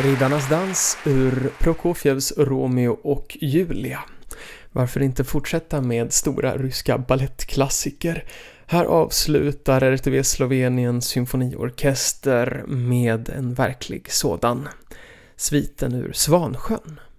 Riddarnas dans ur Prokofievs Romeo och Julia. Varför inte fortsätta med stora ryska ballettklassiker? Här avslutar RTV Sloveniens symfoniorkester med en verklig sådan. Sviten ur Svansjön.